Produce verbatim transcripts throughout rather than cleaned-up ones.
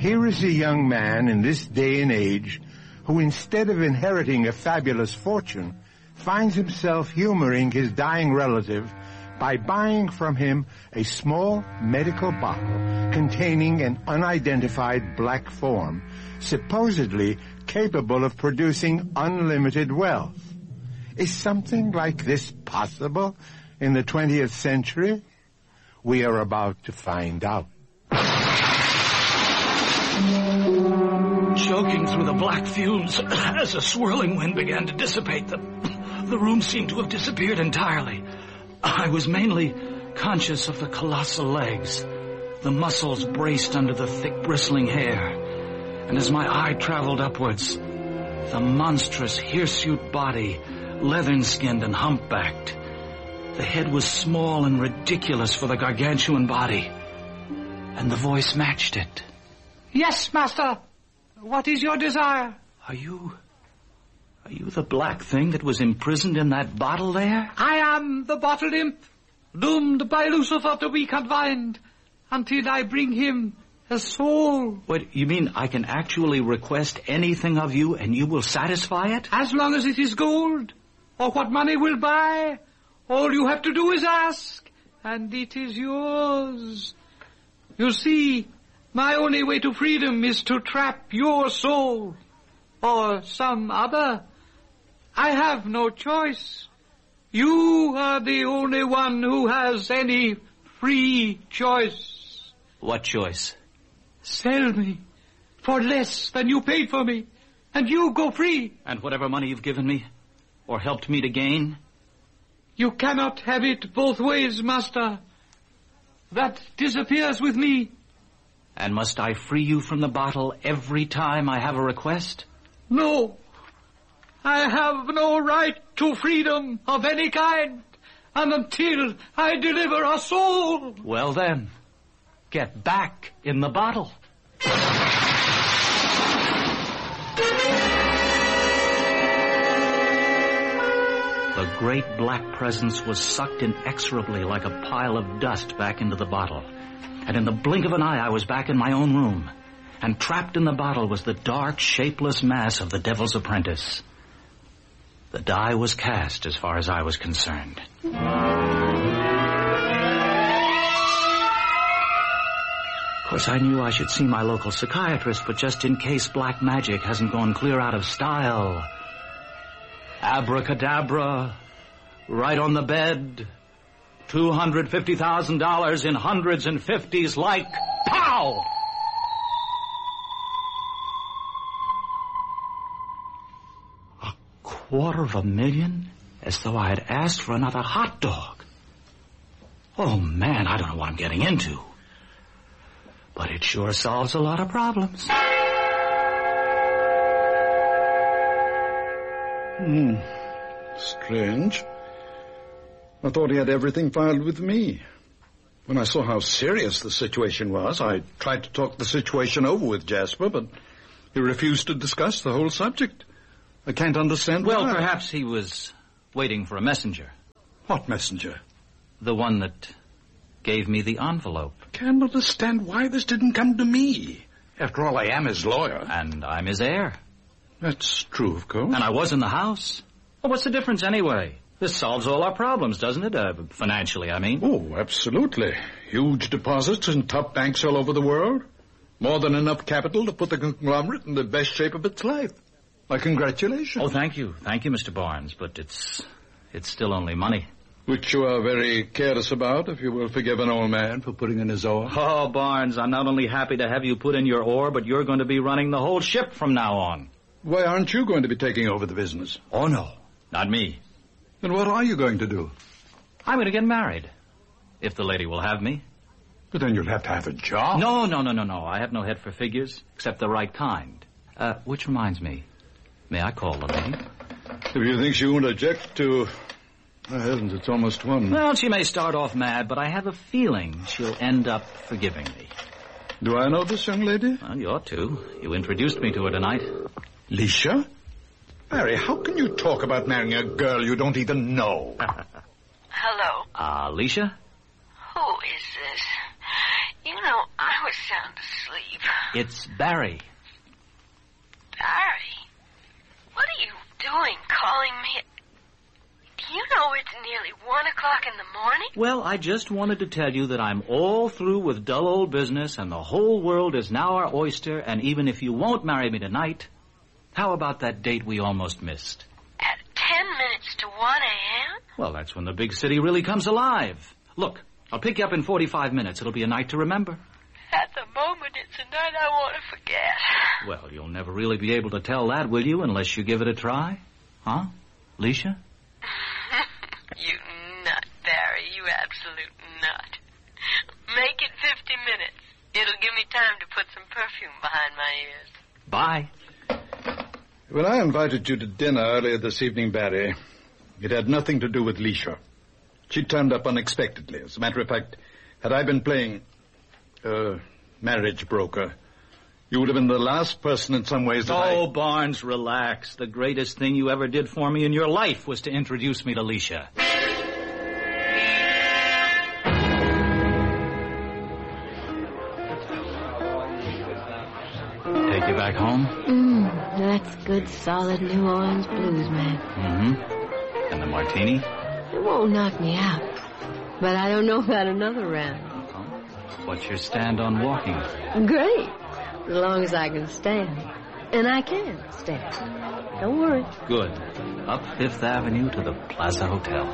Here is a young man in this day and age who, instead of inheriting a fabulous fortune, finds himself humoring his dying relative by buying from him a small medical bottle containing an unidentified black form, supposedly capable of producing unlimited wealth. Is something like this possible in the twentieth century? We are about to find out. Choking through the black fumes as a swirling wind began to dissipate them, the room seemed to have disappeared entirely. I was mainly conscious of the colossal legs, the muscles braced under the thick bristling hair, and as my eye traveled upwards, the monstrous hirsute body, leathern-skinned and humpbacked. The head was small and ridiculous for the gargantuan body, and the voice matched it. Yes, master. What is your desire? Are you... Are you the black thing that was imprisoned in that bottle there? I am the bottled imp, doomed by Lucifer to be confined until I bring him a soul. What, you mean I can actually request anything of you and you will satisfy it? As long as it is gold, or what money will buy. All you have to do is ask, and it is yours. You see, my only way to freedom is to trap your soul, or some other. I have no choice. You are the only one who has any free choice. What choice? Sell me for less than you paid for me, and you go free. And whatever money you've given me, or helped me to gain? You cannot have it both ways, master. That disappears with me. And must I free you from the bottle every time I have a request? No. I have no right to freedom of any kind, and until I deliver a soul. Well then, get back in the bottle. The great black presence was sucked inexorably like a pile of dust back into the bottle. And in the blink of an eye, I was back in my own room. And trapped in the bottle was the dark, shapeless mass of the Devil's Apprentice. The die was cast as far as I was concerned. Of course, I knew I should see my local psychiatrist, but just in case black magic hasn't gone clear out of style... Abracadabra, right on the bed, two hundred fifty thousand dollars in hundreds and fifties like pow! A quarter of a million? As though I had asked for another hot dog. Oh, man, I don't know what I'm getting into. But it sure solves a lot of problems. Hmm. Strange. I thought he had everything filed with me. When I saw how serious the situation was, I tried to talk the situation over with Jasper, but he refused to discuss the whole subject. I can't understand why. Well, perhaps he was waiting for a messenger. What messenger? The one that gave me the envelope. I can't understand why this didn't come to me. After all, I am his lawyer. And I'm his heir. That's true, of course. And I was in the house. Well, what's the difference anyway? This solves all our problems, doesn't it? Uh, financially, I mean. Oh, absolutely. Huge deposits in top banks all over the world. More than enough capital to put the conglomerate in the best shape of its life. My congratulations. Oh, thank you. Thank you, Mister Barnes. But it's... it's still only money. Which you are very careless about, if you will forgive an old man for putting in his oar. Oh, Barnes, I'm not only happy to have you put in your oar, but you're going to be running the whole ship from now on. Why aren't you going to be taking over the business? Oh, no. Not me. Then what are you going to do? I'm going to get married. If the lady will have me. But then you'll have to have a job. No, no, no, no, no. I have no head for figures, except the right kind. Uh, which reminds me. May I call the lady? If you think she won't object to... Oh, heavens, it's almost one. Well, she may start off mad, but I have a feeling she'll end up forgiving me. Do I know this young lady? Well, you ought to. You introduced me to her tonight. Leisha? Mary, how can you talk about marrying a girl you don't even know? Hello. Ah, uh, Leisha? Who is this? You know, I was sound asleep. It's Barry. Barry? What are you doing calling me? Do you know it's nearly one o'clock in the morning? Well, I just wanted to tell you that I'm all through with dull old business, and the whole world is now our oyster, and even if you won't marry me tonight, how about that date we almost missed? At ten minutes to one a.m.? Well, that's when the big city really comes alive. Look, I'll pick you up in forty-five minutes. It'll be a night to remember. At the moment, it's a night I want to forget. Well, you'll never really be able to tell that, will you, unless you give it a try? Huh, Leisha? You nut, Barry. You absolute nut. Make it fifty minutes. It'll give me time to put some perfume behind my ears. Bye. When I invited you to dinner earlier this evening, Barry, it had nothing to do with Leisha. She turned up unexpectedly. As a matter of fact, had I been playing uh, marriage broker, you would have been the last person in some ways that Oh, I... Barnes, relax. The greatest thing you ever did for me in your life was to introduce me to Leisha. Take you back home? Mmm, that's good, solid New Orleans blues, man. Mm-hmm. And the martini? It won't knock me out. But I don't know about another round. Oh. What's your stand on walking? Great. As long as I can stand. And I can stand. Don't worry. Good. Up Fifth Avenue to the Plaza Hotel.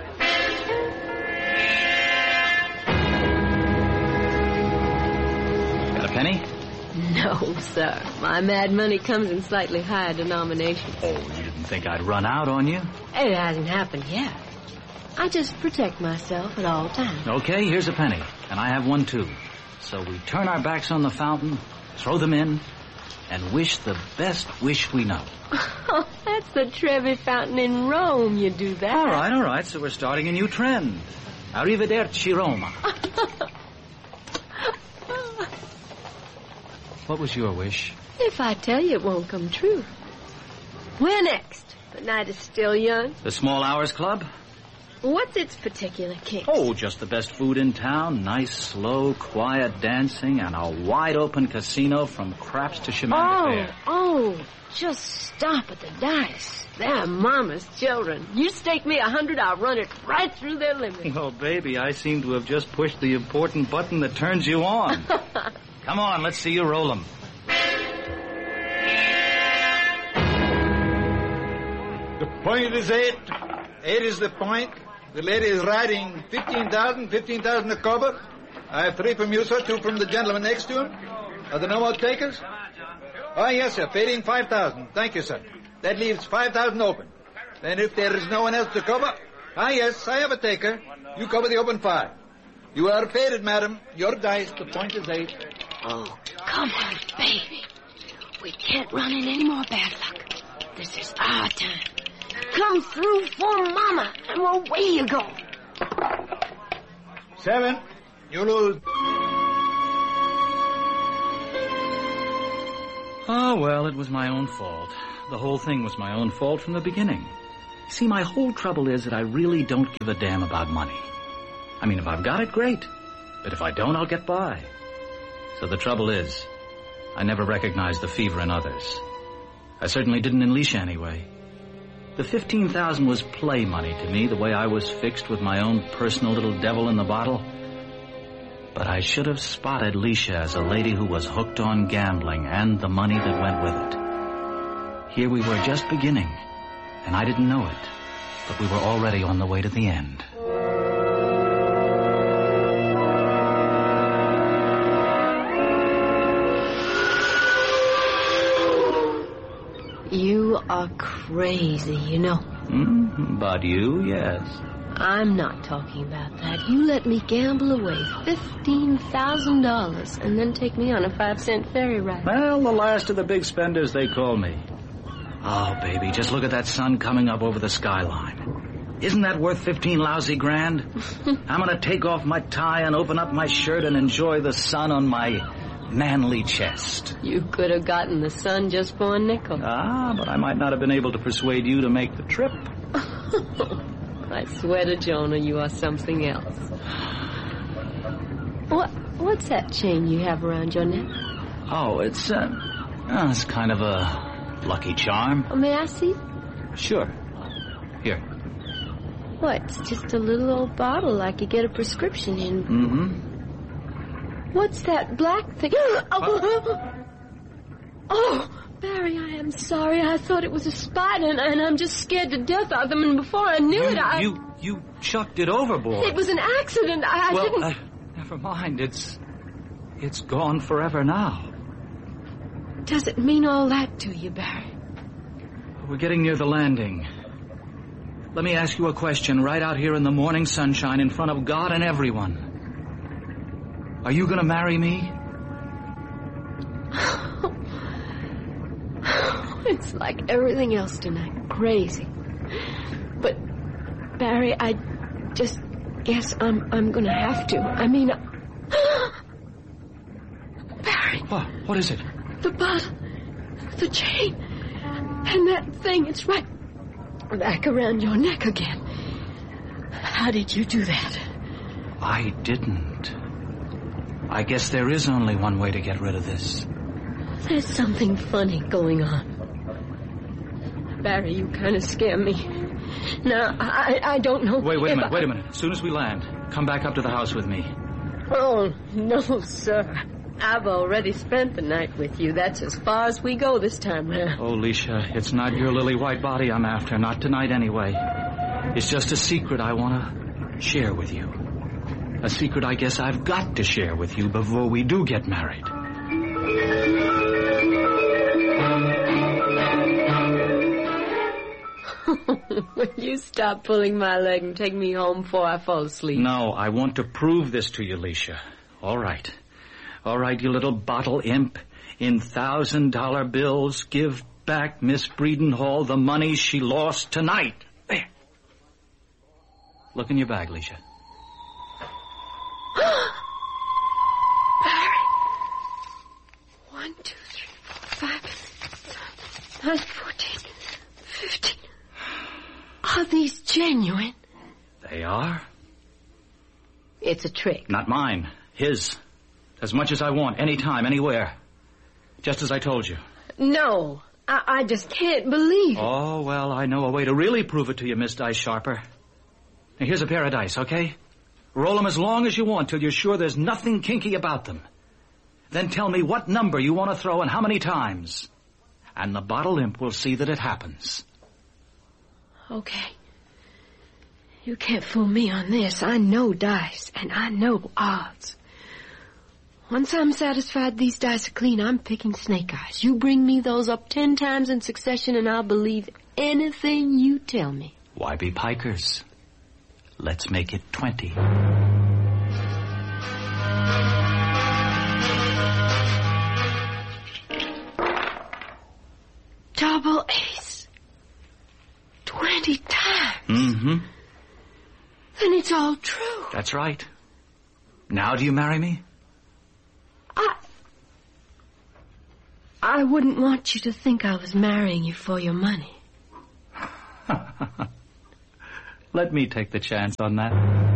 Got a penny? No, sir. My mad money comes in slightly higher denominations. Oh, you didn't think I'd run out on you? It hasn't happened yet. I just protect myself at all times. Okay, here's a penny. And I have one, too. So we turn our backs on the fountain, throw them in, and wish the best wish we know. Oh, that's the Trevi Fountain in Rome. You do that. All right, all right. So we're starting a new trend. Arrivederci, Roma. What was your wish? If I tell you, it won't come true. Where next? The night is still young. The Small Hours Club? What's its particular kick? Oh, just the best food in town. Nice, slow, quiet dancing, and a wide-open casino from craps to Chemanda Fair. Oh, oh, just stop at the dice. They're Mama's children. You stake me a hundred, I'll run it right through their limit. Oh, baby, I seem to have just pushed the important button that turns you on. Come on, let's see you roll 'em. The point is eight. Eight is the point. The lady is riding fifteen thousand, fifteen thousand a cover. I have three from you, sir, two from the gentleman next to him. Are there no more takers? Oh, yes, sir, fading five thousand. Thank you, sir. That leaves five thousand open. Then if there is no one else to cover, ah, yes, I have a taker. You cover the open five. You are faded, madam. Your dice, the point is eight. Oh, come on, baby. We can't run in any more bad luck. This is our time. Come through for Mama, and away you go. Seven. You lose. Oh, well, it was my own fault. The whole thing was my own fault from the beginning. See, my whole trouble is that I really don't give a damn about money. I mean, if I've got it, great. But if I don't, I'll get by. So the trouble is, I never recognized the fever in others. I certainly didn't in Leisha anyway. The fifteen thousand was play money to me, the way I was fixed with my own personal little devil in the bottle. But I should have spotted Leisha as a lady who was hooked on gambling and the money that went with it. Here we were just beginning, and I didn't know it, but we were already on the way to the end. You are crazy, you know. Mm, but you, yes. I'm not talking about that. You let me gamble away fifteen thousand dollars and then take me on a five-cent ferry ride. Well, the last of the big spenders, they call me. Oh, baby, just look at that sun coming up over the skyline. Isn't that worth fifteen lousy grand? I'm going to take off my tie and open up my shirt and enjoy the sun on my manly chest. You could have gotten the sun just for a nickel. Ah, but I might not have been able to persuade you to make the trip. I swear to Jonah, you are something else. What? What's that chain you have around your neck? Oh, it's, uh, oh, it's kind of a lucky charm. Oh, may I see? Sure. Here. What? It's just a little old bottle like you get a prescription in. Mm-hmm. What's that black thing? Oh, oh, Barry, I am sorry. I thought it was a spider, and, and I'm just scared to death of them. And before I knew you, it, I... You, you chucked it overboard. It was an accident. I, I well, didn't... Uh, never mind. It's... It's gone forever now. Does it mean all that to you, Barry? We're getting near the landing. Let me ask you a question right out here in the morning sunshine in front of God and everyone. Are you going to marry me? It's like everything else tonight. Crazy. But, Barry, I just guess I'm I'm going to have to. I mean... Barry. What? What is it? The bottle. The chain. And that thing, it's right back around your neck again. How did you do that? I didn't. I guess there is only one way to get rid of this. There's something funny going on. Barry, you kind of scare me. Now, I, I don't know... Wait, wait a minute, I... wait a minute. As soon as we land, come back up to the house with me. Oh, no, sir. I've already spent the night with you. That's as far as we go this time round. Oh, Alicia, it's not your lily white body I'm after. Not tonight, anyway. It's just a secret I want to share with you. A secret I guess I've got to share with you before we do get married. Will you stop pulling my leg and take me home before I fall asleep? No, I want to prove this to you, Alicia. All right. All right, you little bottle imp. In thousand-dollar bills, give back Miss Breedenhall the money she lost tonight. There. Look in your bag, Alicia. Barry. One, two, three, four, five, nine, fourteen, fifteen. Are these genuine? They are. It's a trick. Not mine. His. As much as I want, anytime, anywhere. Just as I told you. No, I, I just can't believe it. Oh, well, I know a way to really prove it to you, Miss Dice Sharper. Now, here's a pair of dice, okay? Roll them as long as you want till you're sure there's nothing kinky about them. Then tell me what number you want to throw and how many times. And the bottle imp will see that it happens. Okay. You can't fool me on this. I know dice, and I know odds. Once I'm satisfied these dice are clean, I'm picking snake eyes. You bring me those up ten times in succession, and I'll believe anything you tell me. Why be pikers? Let's make it twenty. Double ace. Twenty times. Mm-hmm. Then it's all true. That's right. Now do you marry me? I... I wouldn't want you to think I was marrying you for your money. Let me take the chance on that.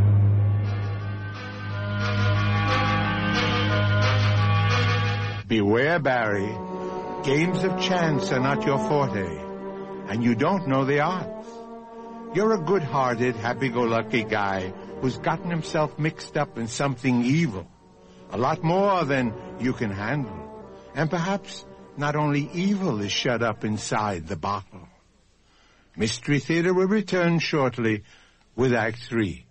Beware, Barry. Games of chance are not your forte, and you don't know the odds. You're a good-hearted, happy-go-lucky guy who's gotten himself mixed up in something evil. A lot more than you can handle. And perhaps not only evil is shut up inside the bottle. Mystery Theater will return shortly with Act Three.